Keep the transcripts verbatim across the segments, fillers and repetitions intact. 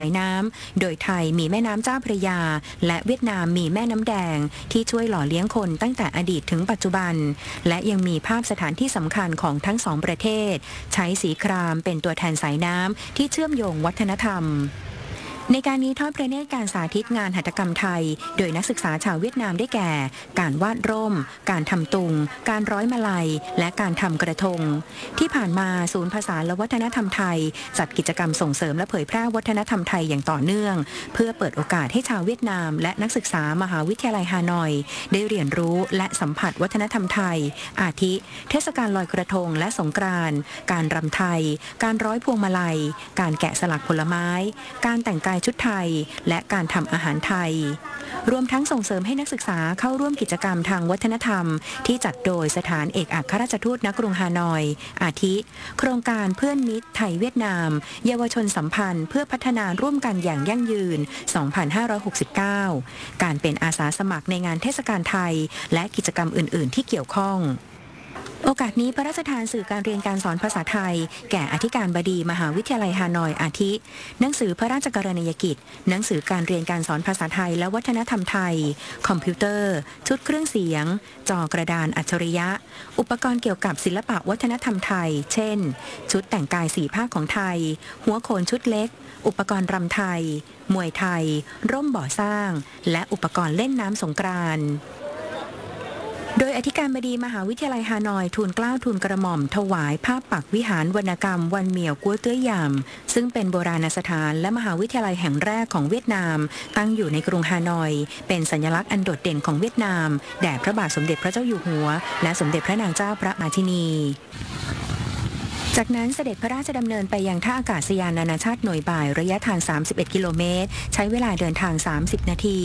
น้ำโดยไทยมีแม่น้ำเจ้าพระยาและเวียดนามมีแม่น้ำแดงที่ช่วยหล่อเลี้ยงคนตั้งแต่อดีตถึงปัจจุบันและยังมีภาพสถานที่สำคัญของทั้งสองประเทศใช้สีครามเป็นตัวแทนสายน้ำที่เชื่อมโยงวัฒนธรรมในการนี้ทอดพระเนตรการสาธิตงานหัตถกรรมไทยโดยนักศึกษาชาวเวียดนามได้แก่ การวาดร่ม การทำตุง การร้อยมาลัยและการทำกระทงที่ผ่านมาศูนย์ภาษาและวัฒนธรรมไทยจัดกิจกรรมส่งเสริมและเผยแพร่วัฒนธรรมไทยอย่างต่อเนื่องเพื่อเปิดโอกาสให้ชาวเวียดนามและนักศึกษามหาวิทยาลัยฮานอยได้เรียนรู้และสัมผัสวัฒนธรรมไทยอาทิ เทศกาลลอยกระทงและสงกรานต์การรำไทยการร้อยพวงมาลัยการแกะสลักผลไม้การแต่งกายชุดไทยและการทำอาหารไทยรวมทั้งส่งเสริมให้นักศึกษาเข้าร่วมกิจกรรมทางวัฒนธรรมที่จัดโดยสถานเอกอัครราชทูตณกรุงฮานอยอาทิ โครงการเพื่อนมิตรไทยเวียดนามเยาวชนสัมพันธ์เพื่อพัฒนาร่วมกันอย่างยั่งยืน สองพันห้าร้อยหกสิบเก้า การเป็นอาสาสมัครในงานเทศกาลไทยและกิจกรรมอื่น ๆ ที่เกี่ยวข้องโอกาสนี้พระราชทานสื่อการเรียนการสอนภาษาไทยแก่อธิการบดีมหาวิทยาลัยฮานอยอาทิหนังสือพระราชกรณียกิจหนังสือการเรียนการสอนภาษาไทยและวัฒนธรรมไทยคอมพิวเตอร์ชุดเครื่องเสียงจอกระดานอัจฉริยะอุปกรณ์เกี่ยวกับศิลปะวัฒนธรรมไทยเช่นชุดแต่งกายสีผ้าของไทยหัวโขนชุดเล็กอุปกรณ์รำไทยมวยไทยร่มบ่อสร้างและอุปกรณ์เล่นน้ำสงกรานต์โดยอธิการบดีมหาวิทยาลัยฮานอยทูลเกล้าทูลกระหม่อมถวายภาพปักวิหารวรรณกรรมวันเหมี่ยวกัวเตื้อยยามซึ่งเป็นโบราณสถานและมหาวิทยาลัยแห่งแรกของเวียดนามตั้งอยู่ในกรุงฮานอยเป็นสัญลักษณ์อันโดดเด่นของเวียดนามแด่พระบาทสมเด็จพระเจ้าอยู่หัวและสมเด็จพระนางเจ้าพระราชินีจากนั้นเสด็จพระราชดำเนินไปยังท่าอากาศยานนานาชาติหน่วยบ่ายระยะทางสามสิบเอ็ดกิโลเมตรใช้เวลาเดินทางสามสิบนาที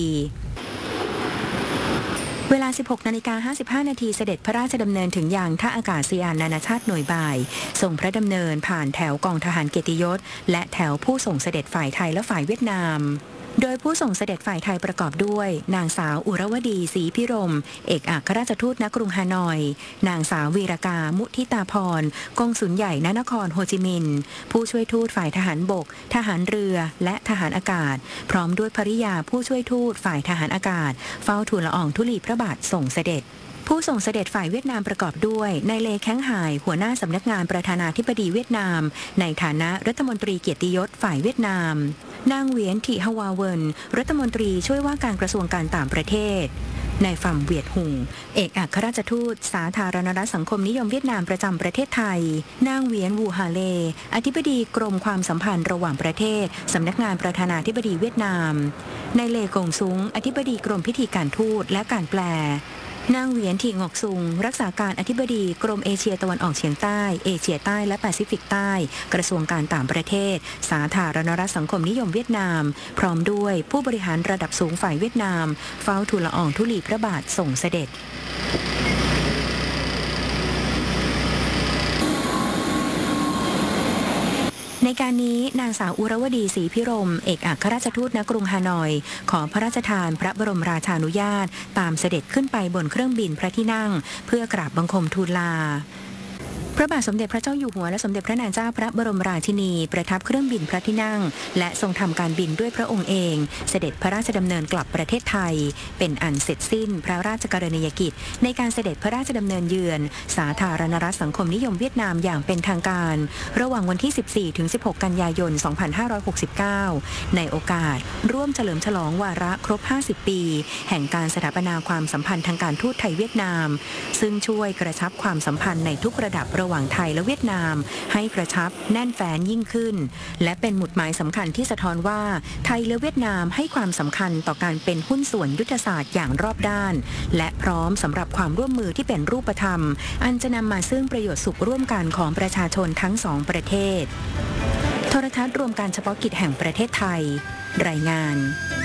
เวลา สิบหกนาฬิกาห้าสิบห้า นาทีเสด็จพระราชดำเนินถึงยังท่าอากาศยานนานาชาติหน่วยบ่ายส่งพระดำเนินผ่านแถวกองทหารเกียรติยศและแถวผู้ส่งเสด็จฝ่ายไทยและฝ่ายเวียดนามโดยผู้ส่งเสด็จฝ่ายไทยประกอบด้วยนางสาวอุรวดีศรีพิรมเอกอัครราชทูตณกรุงฮานอยนางสาววีรกามุทิตาพรกงสุลใหญ่ณนครโฮจิมินห์ผู้ช่วยทูตฝ่ายทหารบกทหารเรือและทหารอากาศพร้อมด้วยภริยาผู้ช่วยทูตฝ่ายทหารอากาศเฝ้าทูลละอองธุลีพระบาทส่งเสด็จผู้ส่งเสด็จฝ่ายเวียดนามประกอบด้วยนายเลแข้งห่ายหัวหน้าสำนักงานประธานาธิบดีเวียดนามในฐานะรัฐมนตรีเกียรติยศฝ่ายเวียดนามนางเวียนทิฮาวาเวินรัฐมนตรีช่วยว่าการกระทรวงการต่างประเทศนายฟัมเวียดหุงเอกอัครราชทูตสาธารณรัฐสังคมนิยมเวียดนามประจำประเทศไทยนางเวียนวูฮาเลอธิบดีกรมความสัมพันธ์ระหว่างประเทศสำนักงานประธานาธิบดีเวียดนามนายเลกงซุงอธิบดีกรมพิธีการทูตและการแปลนางเวียนถิงอกซุงรักษาการอธิบดีกรมเอเชียตะวันออกเฉียงใต้เอเชียใต้และแปซิฟิกใต้กระทรวงการต่างประเทศสาธารณรัฐสังคมนิยมเวียดนามพร้อมด้วยผู้บริหารระดับสูงฝ่ายเวียดนามเฝ้าทูลละอองธุลีพระบาทส่งเสด็จในการนี้นางสาวอุรวดีศรีพิรมเอกอัครราชทูตณกรุงฮานอยขอพระราชทานพระบรมราชานุญาตตามเสด็จขึ้นไปบนเครื่องบินพระที่นั่งเพื่อกราบบังคมทูลลาพระบาทสมเด็จพระเจ้าอยู่หัวและสมเด็จพระนางเจ้าพระบรมราชินีประทับเครื่องบินพระที่นั่งและทรงทำการบินด้วยพระองค์เองเสด็จพระราชดำเนินกลับประเทศไทยเป็นอันเสร็จสิ้นพระราชกรณียกิจในการเสด็จพระราชดำเนินเยือนสาธารณรัฐสังคมนิยมเวียดนามอย่างเป็นทางการระหว่างวันที่ สิบสี่ถึงสิบหก กันยายน สองพันห้าร้อยหกสิบเก้า ในโอกาสร่วมเฉลิมฉลองวาระครบ ห้าสิบ ปีแห่งการสถาปนาความสัมพันธ์ทางการทูตไทยเวียดนามซึ่งช่วยกระชับความสัมพันธ์ในทุกระดับระหว่างไทยและเวียดนามให้กระชับแน่นแฟ้นยิ่งขึ้นและเป็นหมุดหมายสำคัญที่สะท้อนว่าไทยและเวียดนามให้ความสำคัญต่อการเป็นหุ้นส่วนยุทธศาสตร์อย่างรอบด้านและพร้อมสำหรับความร่วมมือที่เป็นรูปธรรมอันจะนำมาซึ่งประโยชน์สุขร่วมกันของประชาชนทั้งสองประเทศโทรทัศน์รวมการเฉพาะกิจแห่งประเทศไทยรายงาน